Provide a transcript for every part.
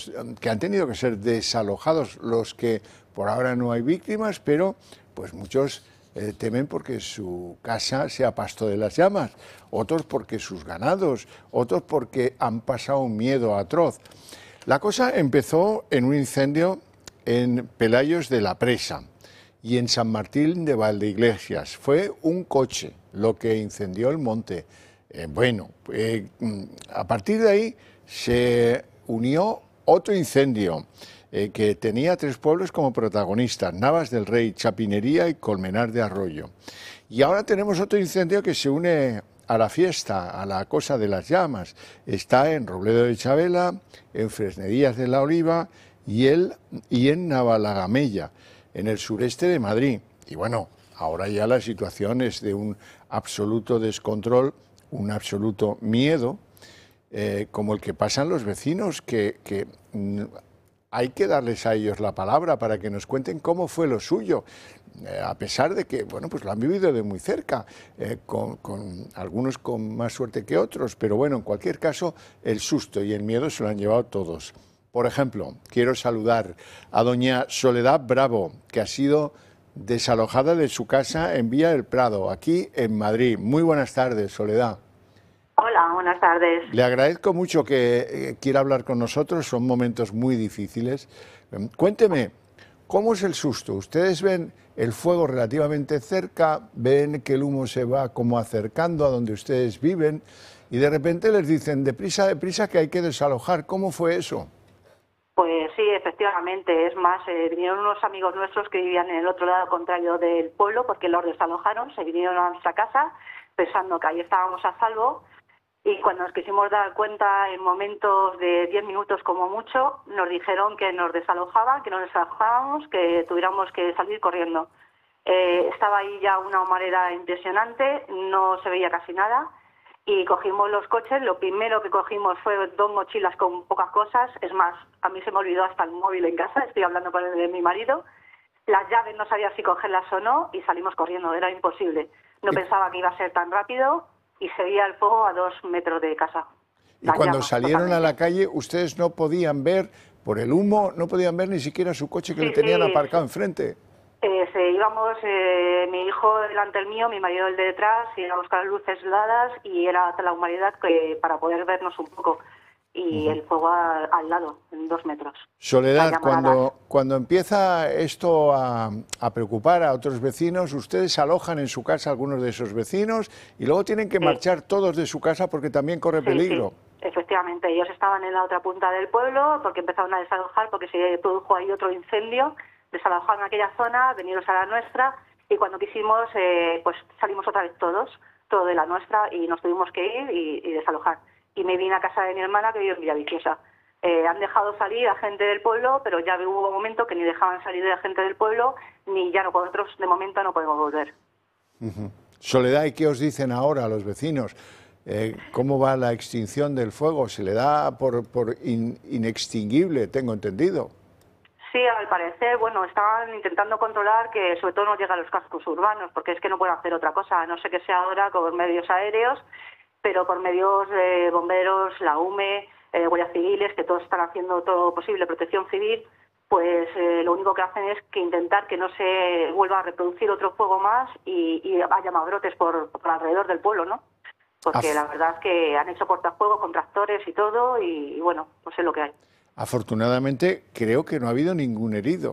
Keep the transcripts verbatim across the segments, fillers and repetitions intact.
los que han tenido que ser desalojados, los que por ahora no hay víctimas, pero pues muchos eh, temen porque su casa sea pasto de las llamas, otros porque sus ganados, otros porque han pasado un miedo atroz. La cosa empezó en un incendio en Pelayos de la Presa y en San Martín de Valdeiglesias. Fue un coche lo que incendió el monte. Eh, bueno, eh, a partir de ahí se unió otro incendio eh, que tenía tres pueblos como protagonistas: Navas del Rey, Chapinería y Colmenar de Arroyo. Y ahora tenemos otro incendio que se une a la fiesta, a la cosa de las llamas. Está en Robledo de Chabela, en Fresnedillas de la Oliva y, el, y en Navalagamella, en el sureste de Madrid. Y bueno, ahora ya la situación es de un absoluto descontrol, un absoluto miedo, eh, como el que pasan los vecinos, que, que mm, hay que darles a ellos la palabra para que nos cuenten cómo fue lo suyo, eh, a pesar de que, bueno, pues lo han vivido de muy cerca, eh, con, con algunos con más suerte que otros, pero bueno, en cualquier caso, el susto y el miedo se lo han llevado todos. Por ejemplo, quiero saludar a doña Soledad Bravo, que ha sido desalojada de su casa en Villa del Prado, aquí en Madrid. Muy buenas tardes, Soledad. Hola, buenas tardes. Le agradezco mucho que eh, quiera hablar con nosotros, son momentos muy difíciles. Eh, cuénteme, ¿cómo es el susto? Ustedes ven el fuego relativamente cerca, ven que el humo se va como acercando a donde ustedes viven y de repente les dicen, deprisa, deprisa, que hay que desalojar. ¿Cómo fue eso? Pues sí, efectivamente. Es más, eh, vinieron unos amigos nuestros que vivían en el otro lado contrario del pueblo porque los desalojaron, se vinieron a nuestra casa pensando que ahí estábamos a salvo. Y cuando nos quisimos dar cuenta, en momentos de diez minutos como mucho, nos dijeron que nos desalojaban, que no nos desalojábamos, que tuviéramos que salir corriendo. Eh, estaba ahí ya una humareda impresionante, no se veía casi nada, y cogimos los coches. Lo primero que cogimos fue dos mochilas con pocas cosas. Es más, a mí se me olvidó hasta el móvil en casa, estoy hablando con el de mi marido. Las llaves no sabía si cogerlas o no, y salimos corriendo, era imposible. No pensaba que iba a ser tan rápido. Y seguía el fuego a dos metros de casa. Y cuando salieron a la calle, ustedes no podían ver, por el humo, no podían ver ni siquiera su coche que sí, lo tenían sí, aparcado sí. enfrente. Eh, se, íbamos, eh, mi hijo delante del mío, mi marido el de detrás, y a buscar luces dadas y era la humanidad que, para poder vernos un poco. Y uh-huh. El fuego a, al lado, en dos metros. Soledad, cuando, cuando empieza esto a, a preocupar a otros vecinos, ustedes alojan en su casa a algunos de esos vecinos y luego tienen que sí. marchar todos de su casa porque también corre sí, peligro. Sí. Efectivamente, ellos estaban en la otra punta del pueblo porque empezaron a desalojar porque se produjo ahí otro incendio, desalojaron aquella zona, venidos a la nuestra y cuando quisimos, eh, pues salimos otra vez todos, todo de la nuestra y nos tuvimos que ir y, y desalojar. Y me vine a casa de mi hermana que vive en Villaviciosa. Eh, han dejado salir a gente del pueblo, pero ya hubo un momento que ni dejaban salir a la gente del pueblo, ni ya no nosotros de momento no podemos volver. Uh-huh. Soledad, ¿y qué os dicen ahora a los vecinos? Eh, ¿Cómo va la extinción del fuego? ¿Se le da por, por in, inextinguible, tengo entendido? Sí, al parecer, bueno, estaban intentando controlar que sobre todo no llega a los cascos urbanos, porque es que no pueden hacer otra cosa, no sé qué sea ahora con medios aéreos, pero por medios de bomberos, la U M E, eh, guardias civiles, que todos están haciendo todo lo posible, protección civil, pues eh, lo único que hacen es que intentar que no se vuelva a reproducir otro fuego más y, y haya más brotes por, por alrededor del pueblo, ¿no? Porque Af la verdad es que han hecho cortafuegos con tractores y todo y, y bueno, pues es lo que hay. Afortunadamente creo que no ha habido ningún herido.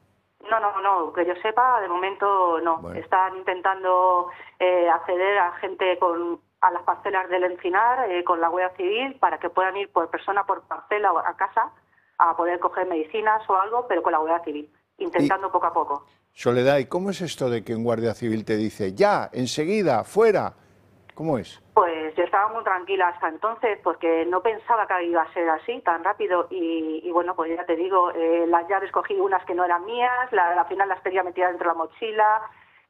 No, no, no, que yo sepa, de momento no. Bueno. Están intentando eh, acceder a gente con a las parcelas del Encinar eh, con la Guardia Civil para que puedan ir por persona por parcela o a casa a poder coger medicinas o algo, pero con la Guardia Civil, intentando y, poco a poco. Soledad, ¿y cómo es esto de que un Guardia Civil te dice ya, enseguida, fuera? ¿Cómo es? Pues yo estaba muy tranquila hasta entonces porque no pensaba que iba a ser así, tan rápido. Y, y bueno, pues ya te digo, eh, las llaves cogí unas que no eran mías, la, al final las tenía metidas dentro de la mochila,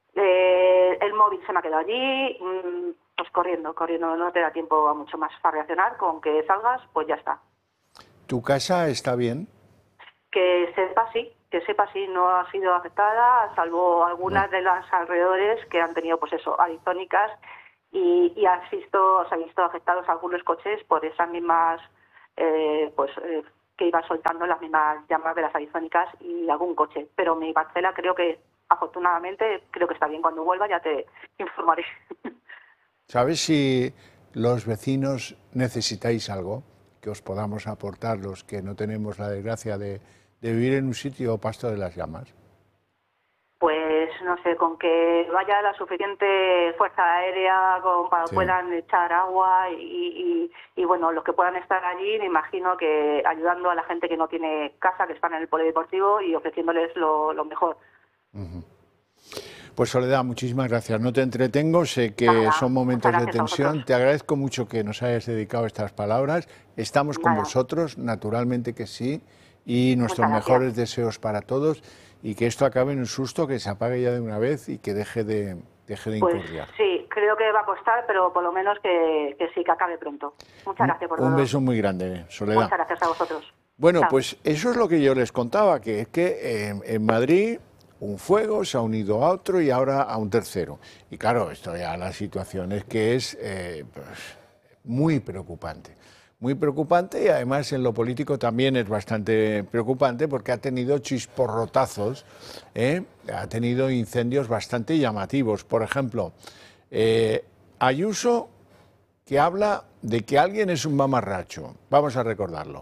eh, el móvil se me ha quedado allí, mmm, pues corriendo, corriendo, no te da tiempo a mucho más para reaccionar, con que salgas, pues ya está. ¿Tu casa está bien? Que sepa sí, que sepa sí, no ha sido afectada, salvo algunas bueno. de las alrededores que han tenido, pues eso, arizónicas. Y, y has visto, se han visto afectados algunos coches por esas mismas, eh, pues, eh, que iban soltando las mismas llamas de las arizónicas y algún coche. Pero mi parcela creo que, afortunadamente, creo que está bien. Cuando vuelva ya te informaré. ¿Sabes si los vecinos necesitáis algo que os podamos aportar los que no tenemos la desgracia de, de vivir en un sitio pasto de las llamas? Pues no sé, con que vaya la suficiente fuerza aérea con, para que Sí. puedan echar agua y, y, y bueno, los que puedan estar allí, me imagino que ayudando a la gente que no tiene casa, que están en el polideportivo y ofreciéndoles lo, lo mejor. Uh-huh. Pues Soledad, muchísimas gracias. No te entretengo, sé que Nada, son momentos de muchas gracias a tensión. vosotros. Te agradezco mucho que nos hayas dedicado estas palabras. Estamos con Nada. vosotros, naturalmente que sí, y nuestros Muchas gracias. mejores deseos para todos y que esto acabe en un susto, que se apague ya de una vez y que deje de, deje de Pues incordiar. sí, creo que va a costar, pero por lo menos que, que sí, que acabe pronto. Muchas gracias por Un todo. beso muy grande, Soledad. Muchas gracias a vosotros. Bueno, Chao. pues eso es lo que yo les contaba, que es que eh, en Madrid un fuego se ha unido a otro y ahora a un tercero. Y claro, esto ya la situación es que es eh, pues, muy preocupante. Muy preocupante y además en lo político también es bastante preocupante porque ha tenido chisporrotazos, ¿eh? Ha tenido incendios bastante llamativos. Por ejemplo, eh, Ayuso, que habla de que alguien es un mamarracho. Vamos a recordarlo.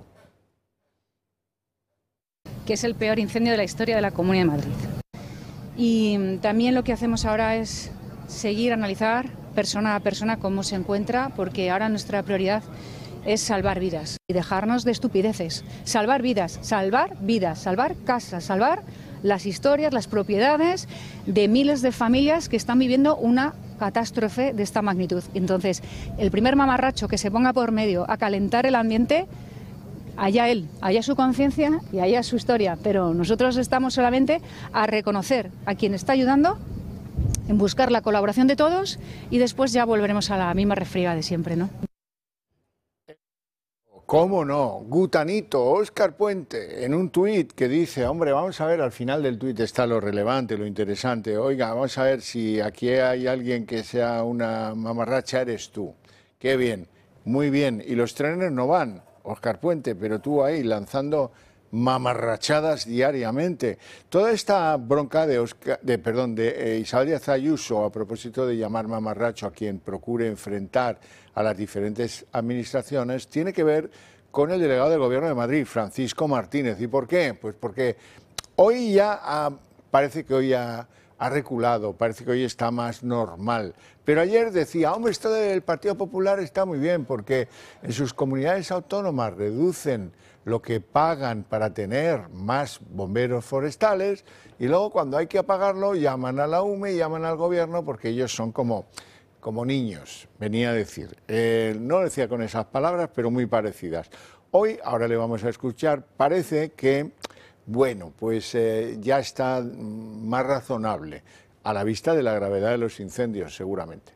Que es el peor incendio de la historia de la Comunidad de Madrid. Y también lo que hacemos ahora es seguir, analizar persona a persona cómo se encuentra, porque ahora nuestra prioridad es salvar vidas y dejarnos de estupideces. Salvar vidas, salvar vidas, salvar casas, salvar las historias, las propiedades de miles de familias que están viviendo una catástrofe de esta magnitud. Entonces, el primer mamarracho que se ponga por medio a calentar el ambiente, allá él, allá su conciencia y allá su historia, pero nosotros estamos solamente a reconocer a quien está ayudando, en buscar la colaboración de todos y después ya volveremos a la misma refriega de siempre, ¿no? ¿Cómo no? Gutanito, Óscar Puente, en un tuit que dice, hombre, vamos a ver, al final del tuit está lo relevante, lo interesante. Oiga, vamos a ver si aquí hay alguien que sea una mamarracha, eres tú. Qué bien, muy bien. Y los trenes no van, Óscar Puente, pero tú ahí lanzando mamarrachadas diariamente. Toda esta bronca de, Oscar, de, perdón, de eh, Isabel Díaz Ayuso a propósito de llamar mamarracho a quien procure enfrentar a las diferentes administraciones tiene que ver con el delegado del Gobierno de Madrid, Francisco Martínez. ¿Y por qué? Pues porque hoy ya ha, parece que hoy ha, ha reculado, parece que hoy está más normal. Pero ayer decía, hombre, esto del Partido Popular está muy bien porque en sus comunidades autónomas reducen lo que pagan para tener más bomberos forestales y luego cuando hay que apagarlo llaman a la U M E y llaman al gobierno porque ellos son como, como niños, venía a decir. Eh, no lo decía con esas palabras, pero muy parecidas. Hoy, ahora le vamos a escuchar, parece que, bueno, pues eh, ya está más razonable a la vista de la gravedad de los incendios, seguramente.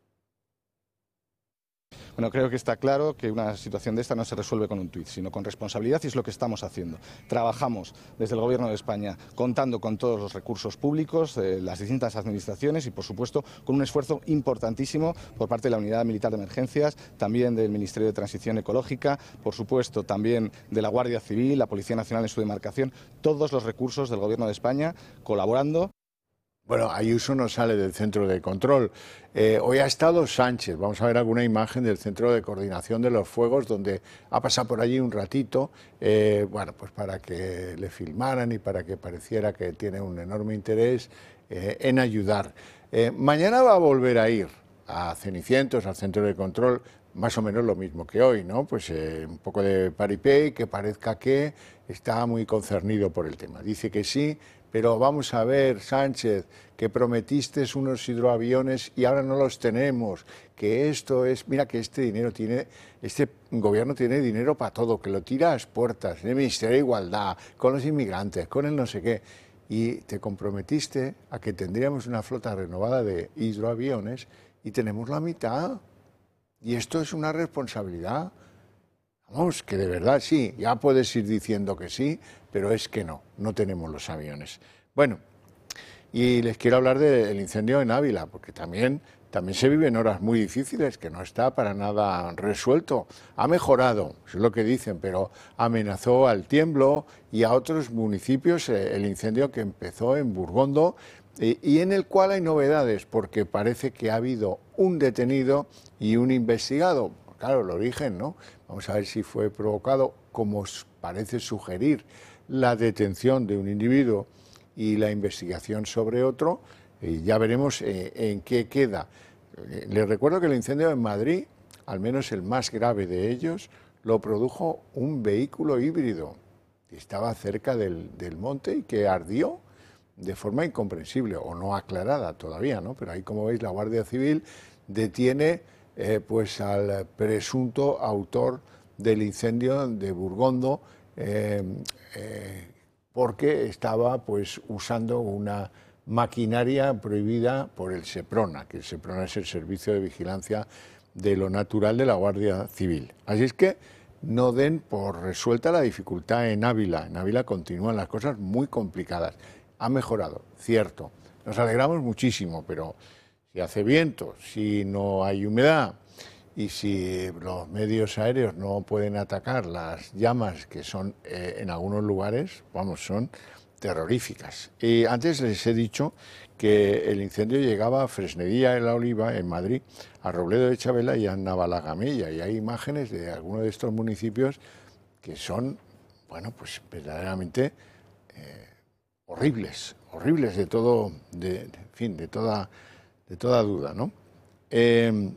Bueno, creo que está claro que una situación de esta no se resuelve con un tuit, sino con responsabilidad y es lo que estamos haciendo. Trabajamos desde el Gobierno de España contando con todos los recursos públicos de las distintas administraciones y, por supuesto, con un esfuerzo importantísimo por parte de la Unidad Militar de Emergencias, también del Ministerio de Transición Ecológica, por supuesto, también de la Guardia Civil, la Policía Nacional en su demarcación, todos los recursos del Gobierno de España colaborando. Bueno, Ayuso no sale del centro de control. Eh, hoy ha estado Sánchez. Vamos a ver alguna imagen del centro de coordinación de los fuegos, donde ha pasado por allí un ratito, eh, bueno, pues para que le filmaran y para que pareciera que tiene un enorme interés eh, en ayudar. Eh, mañana va a volver a ir a Cenicientos, al centro de control, más o menos lo mismo que hoy, ¿no? Pues eh, un poco de paripé, que parezca que está muy concernido por el tema. Dice que sí, pero vamos a ver, Sánchez, que prometiste unos hidroaviones y ahora no los tenemos, que esto es, mira que este dinero tiene, este gobierno tiene dinero para todo, que lo tira a las puertas, en el Ministerio de Igualdad, con los inmigrantes, con el no sé qué, y te comprometiste a que tendríamos una flota renovada de hidroaviones y tenemos la mitad, y esto es una responsabilidad. Vamos, que de verdad sí, ya puedes ir diciendo que sí, pero es que no, no tenemos los aviones. Bueno, y les quiero hablar del incendio en Ávila, porque también, también se viven horas muy difíciles, que no está para nada resuelto. Ha mejorado, es lo que dicen, pero amenazó al Tiemblo y a otros municipios eh, el incendio que empezó en Burgondo, eh, y en el cual hay novedades, porque parece que ha habido un detenido y un investigado. Claro, el origen, ¿no? Vamos a ver si fue provocado, como parece sugerir la detención de un individuo y la investigación sobre otro. Y ya veremos eh, en qué queda. Eh, les recuerdo que el incendio en Madrid, al menos el más grave de ellos, lo produjo un vehículo híbrido que estaba cerca del, del monte y que ardió de forma incomprensible o no aclarada todavía, ¿no? Pero ahí, como veis, la Guardia Civil detiene eh, pues al presunto autor del incendio de Burgondo eh, eh, porque estaba pues usando una maquinaria prohibida por el SEPRONA, que el SEPRONA es el Servicio de Vigilancia de lo Natural de la Guardia Civil. Así es que no den por resuelta la dificultad en Ávila. En Ávila continúan las cosas muy complicadas. Ha mejorado, cierto. Nos alegramos muchísimo, pero si hace viento, si no hay humedad y si los medios aéreos no pueden atacar las llamas que son eh, en algunos lugares, vamos, son terroríficas. Y antes les he dicho que el incendio llegaba a Fresnedía de la Oliva, en Madrid, a Robledo de Chabela y a Navalagamella. Y hay imágenes de algunos de estos municipios que son, bueno, pues verdaderamente eh, horribles, horribles de todo, de, en fin, de toda, de toda duda, ¿no? Eh,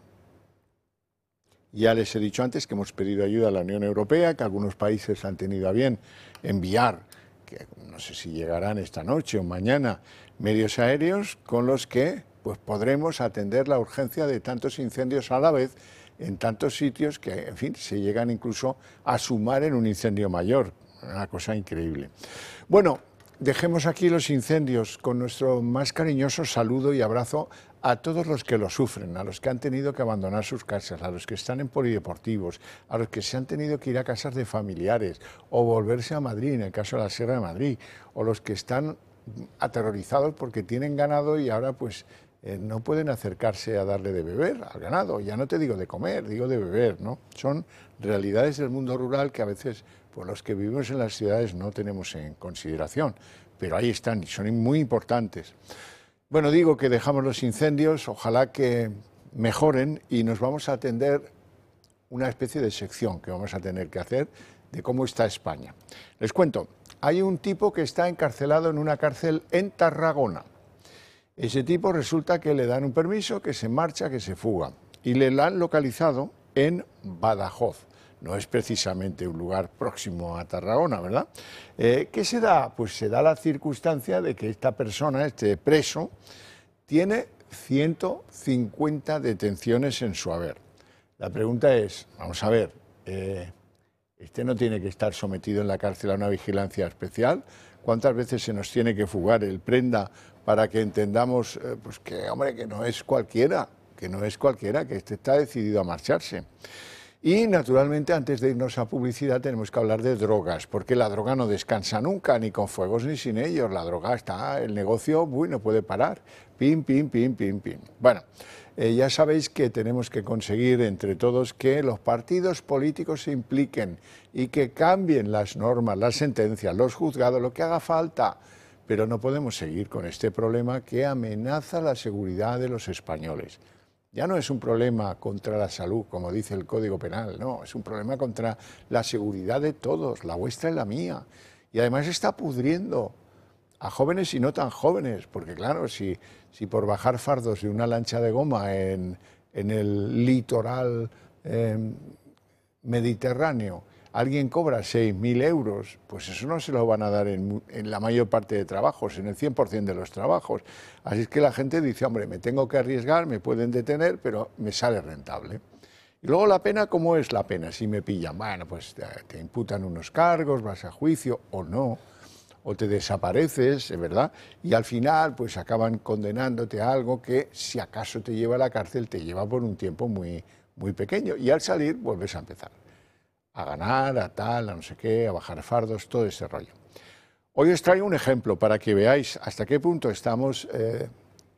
ya les he dicho antes que hemos pedido ayuda a la Unión Europea, que algunos países han tenido a bien enviar, que no sé si llegarán esta noche o mañana, medios aéreos con los que pues podremos atender la urgencia de tantos incendios a la vez en tantos sitios que, en fin, se llegan incluso a sumar en un incendio mayor. Una cosa increíble. Bueno, dejemos aquí los incendios con nuestro más cariñoso saludo y abrazo a todos los que lo sufren, a los que han tenido que abandonar sus casas, a los que están en polideportivos, a los que se han tenido que ir a casas de familiares o volverse a Madrid, en el caso de la Sierra de Madrid, o los que están aterrorizados porque tienen ganado y ahora pues eh, no pueden acercarse a darle de beber al ganado. Ya no te digo de comer, digo de beber, ¿no? Son realidades del mundo rural que a veces pues, los que vivimos en las ciudades no tenemos en consideración, pero ahí están y son muy importantes. Bueno, digo que dejamos los incendios, ojalá que mejoren y nos vamos a atender una especie de sección que vamos a tener que hacer de cómo está España. Les cuento, hay un tipo que está encarcelado en una cárcel en Tarragona. Ese tipo resulta que le dan un permiso, que se marcha, que se fuga y le la han localizado en Badajoz. No es precisamente un lugar próximo a Tarragona, ¿verdad? Eh, ¿Qué se da? Pues se da la circunstancia de que esta persona, este preso, tiene ciento cincuenta detenciones en su haber. La pregunta es, vamos a ver, eh, ¿este no tiene que estar sometido en la cárcel a una vigilancia especial? ¿Cuántas veces se nos tiene que fugar el prenda para que entendamos eh, pues que, hombre, que no es cualquiera, que no es cualquiera, que este está decidido a marcharse? Y, naturalmente, antes de irnos a publicidad, tenemos que hablar de drogas, porque la droga no descansa nunca, ni con fuegos ni sin ellos. La droga está, el negocio, uy, no puede parar. Pim, pim, pim, pim, pim. Bueno, eh, ya sabéis que tenemos que conseguir entre todos que los partidos políticos se impliquen y que cambien las normas, las sentencias, los juzgados, lo que haga falta. Pero no podemos seguir con este problema que amenaza la seguridad de los españoles. Ya no es un problema contra la salud, como dice el Código Penal, no, es un problema contra la seguridad de todos, la vuestra y la mía. Y además está pudriendo a jóvenes y no tan jóvenes, porque claro, si, si por bajar fardos de una lancha de goma en, en el litoral eh, mediterráneo alguien cobra seis mil euros, pues eso no se lo van a dar en, en la mayor parte de trabajos, en el cien por cien de los trabajos. Así es que la gente dice, hombre, me tengo que arriesgar, me pueden detener, pero me sale rentable. Y luego la pena, ¿cómo es la pena? Si me pillan, bueno, pues te, te imputan unos cargos, vas a juicio o no, o te desapareces, ¿verdad? Y al final, pues acaban condenándote a algo que, si acaso te lleva a la cárcel, te lleva por un tiempo muy, muy pequeño. Y al salir, vuelves a empezar. A ganar, a tal, a no sé qué, a bajar fardos, todo ese rollo. Hoy os traigo un ejemplo para que veáis hasta qué punto estamos eh,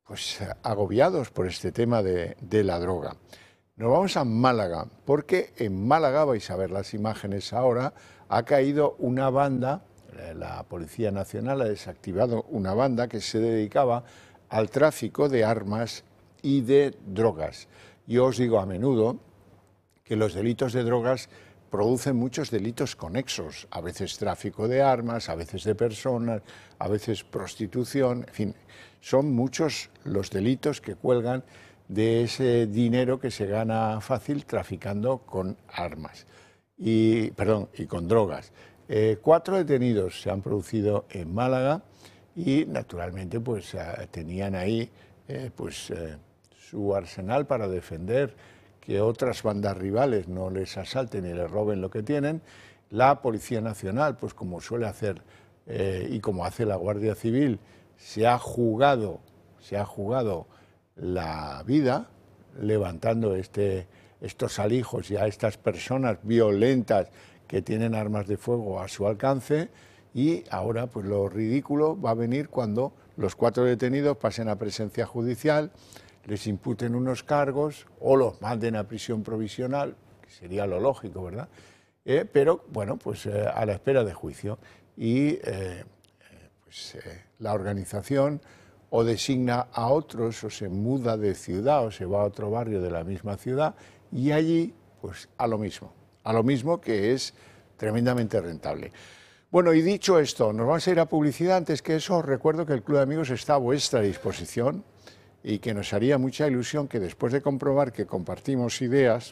pues agobiados por este tema de, de la droga. Nos vamos a Málaga, porque en Málaga, vais a ver las imágenes ahora, ha caído una banda, la Policía Nacional ha desactivado una banda que se dedicaba al tráfico de armas y de drogas. Yo os digo a menudo que los delitos de drogas producen muchos delitos conexos, a veces tráfico de armas, a veces de personas, a veces prostitución, en fin, son muchos los delitos que cuelgan de ese dinero que se gana fácil traficando con armas, y, perdón, y con drogas. Eh, cuatro detenidos se han producido en Málaga y naturalmente pues eh, tenían ahí eh, pues, eh, su arsenal para defender que otras bandas rivales no les asalten y les roben lo que tienen. La Policía Nacional, pues como suele hacer eh, y como hace la Guardia Civil, se ha jugado, se ha jugado la vida levantando este, estos alijos y a estas personas violentas que tienen armas de fuego a su alcance, y ahora pues lo ridículo va a venir cuando los cuatro detenidos pasen a presencia judicial, les imputen unos cargos o los manden a prisión provisional, que sería lo lógico, ¿verdad? Eh, pero bueno, pues eh, a la espera de juicio, y eh, pues, eh, la organización o designa a otros, o se muda de ciudad, o se va a otro barrio de la misma ciudad, y allí, pues a lo mismo, a lo mismo que es tremendamente rentable. Bueno, y dicho esto, nos vamos a ir a publicidad. Antes que eso, os recuerdo que el Club de Amigos está a vuestra disposición y que nos haría mucha ilusión que después de comprobar que compartimos ideas,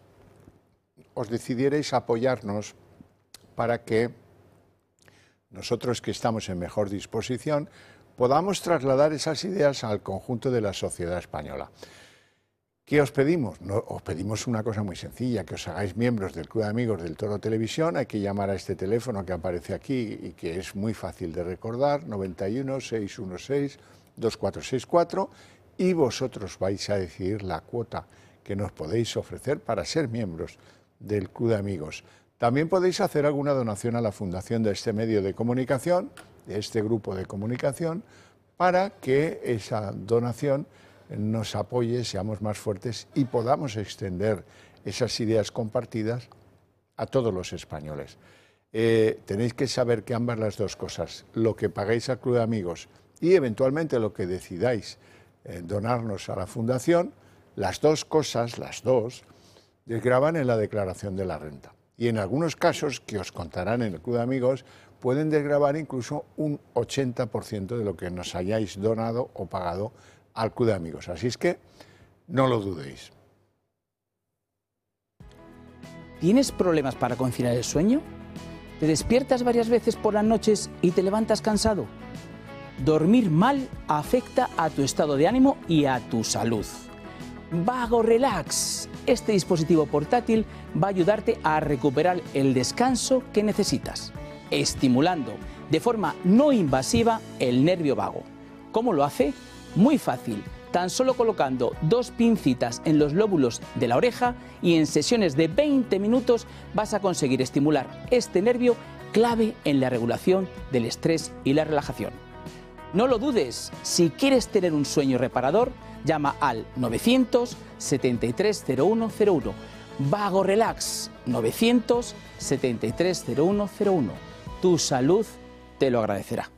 os decidierais apoyarnos para que nosotros, que estamos en mejor disposición, podamos trasladar esas ideas al conjunto de la sociedad española. ¿Qué os pedimos? No, os pedimos una cosa muy sencilla, que os hagáis miembros del Club de Amigos del Toro Televisión. Hay que llamar a este teléfono que aparece aquí y que es muy fácil de recordar, noventa y uno, seiscientos dieciséis, veinticuatro sesenta y cuatro, y vosotros vais a decidir la cuota que nos podéis ofrecer para ser miembros del Club de Amigos. También podéis hacer alguna donación a la fundación de este medio de comunicación, de este grupo de comunicación, para que esa donación nos apoye, seamos más fuertes y podamos extender esas ideas compartidas a todos los españoles. Eh, tenéis que saber que ambas las dos cosas, lo que pagáis al Club de Amigos y eventualmente lo que decidáis eh, donarnos a la fundación, las dos cosas, las dos, desgravan en la declaración de la renta. Y en algunos casos, que os contarán en el Club de Amigos, pueden desgravar incluso un ochenta por ciento de lo que nos hayáis donado o pagado al Club de Amigos. Así es que no lo dudéis. ¿Tienes problemas para conciliar el sueño? ¿Te despiertas varias veces por las noches y te levantas cansado? Dormir mal afecta a tu estado de ánimo y a tu salud. Vago Relax. Este dispositivo portátil va a ayudarte a recuperar el descanso que necesitas, estimulando de forma no invasiva el nervio vago. ¿Cómo lo hace? Muy fácil, tan solo colocando dos pincitas en los lóbulos de la oreja, y en sesiones de veinte minutos vas a conseguir estimular este nervio clave en la regulación del estrés y la relajación. No lo dudes, si quieres tener un sueño reparador, llama al novecientos setenta y tres cero uno cero uno. Vago Relax, novecientos setenta y tres cero uno cero uno. Tu salud te lo agradecerá.